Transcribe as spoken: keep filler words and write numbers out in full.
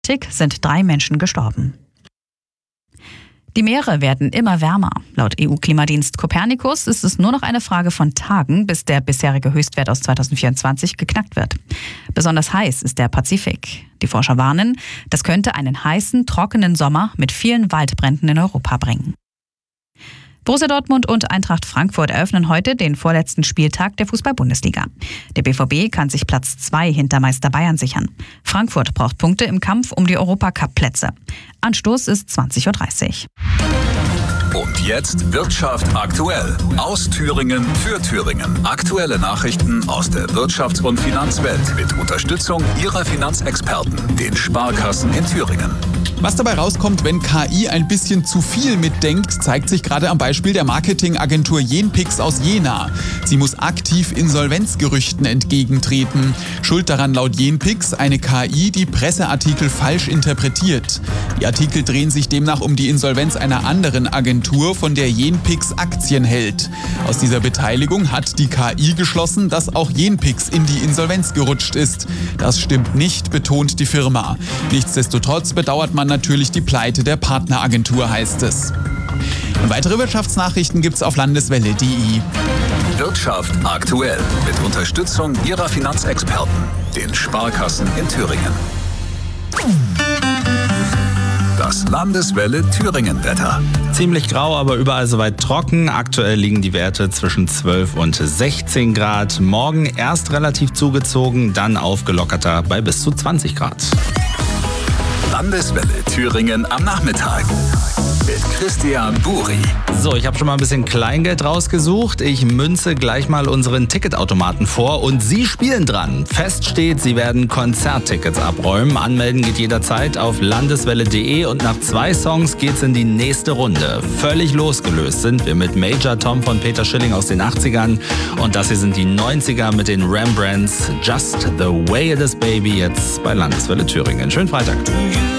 Tick sind drei Menschen gestorben. Die Meere werden immer wärmer. Laut E U-Klimadienst Copernicus ist es nur noch eine Frage von Tagen, bis der bisherige Höchstwert aus zweitausendvierundzwanzig geknackt wird. Besonders heiß ist der Pazifik. Die Forscher warnen, das könnte einen heißen, trockenen Sommer mit vielen Waldbränden in Europa bringen. Borussia Dortmund und Eintracht Frankfurt eröffnen heute den vorletzten Spieltag der Fußball-Bundesliga. Der B V B kann sich Platz zwei hinter Meister Bayern sichern. Frankfurt braucht Punkte im Kampf um die Europacup-Plätze. Anstoß ist zwanzig Uhr dreißig. Und jetzt Wirtschaft aktuell. Aus Thüringen für Thüringen. Aktuelle Nachrichten aus der Wirtschafts- und Finanzwelt mit Unterstützung Ihrer Finanzexperten, den Sparkassen in Thüringen. Was dabei rauskommt, wenn K I ein bisschen zu viel mitdenkt, zeigt sich gerade am Beispiel der Marketingagentur Jenpix aus Jena. Sie muss aktiv Insolvenzgerüchten entgegentreten. Schuld daran laut Jenpix eine K I, die Presseartikel falsch interpretiert. Die Artikel drehen sich demnach um die Insolvenz einer anderen Agentur, von der Jenpix Aktien hält. Aus dieser Beteiligung hat die K I geschlossen, dass auch Jenpix in die Insolvenz gerutscht ist. Das stimmt nicht, betont die Firma. Nichtsdestotrotz bedauert man natürlich die Pleite der Partneragentur, heißt es. Und weitere Wirtschaftsnachrichten gibt's auf landeswelle punkt de. Wirtschaft aktuell mit Unterstützung Ihrer Finanzexperten, den Sparkassen in Thüringen. Das Landeswelle Thüringen-Wetter. Ziemlich grau, aber überall soweit trocken. Aktuell liegen die Werte zwischen zwölf und sechzehn Grad. Morgen erst relativ zugezogen, dann aufgelockerter bei bis zu zwanzig Grad. Landeswelle Thüringen am Nachmittag mit Christian Buri. So, ich habe schon mal ein bisschen Kleingeld rausgesucht. Ich münze gleich mal unseren Ticketautomaten vor und Sie spielen dran. Fest steht, Sie werden Konzerttickets abräumen. Anmelden geht jederzeit auf landeswelle punkt de und nach zwei Songs geht's in die nächste Runde. Völlig losgelöst sind wir mit Major Tom von Peter Schilling aus den achtzigern und das hier sind die neunziger mit den Rembrandts. Just the way it is, baby, jetzt bei Landeswelle Thüringen. Schönen Freitag.